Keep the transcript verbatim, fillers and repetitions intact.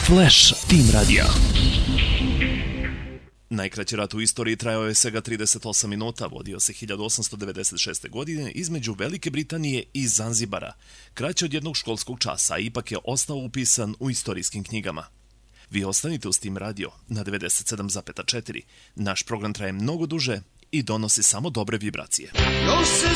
Flash Team Radio. Najkraći rat u istoriji trajao je svega trideset osam minuta, vodio se hiljadu osamsto devedeset šeste. godine između Velike Britanije i Zanzibara, kraće od jednog školskog časa, a ipak je ostao upisan u istorijskim knjigama. Vi ostanite uz Team Radio na devedeset sedam zarez četiri. Naš program traje mnogo duže i donosi samo dobre vibracije. No se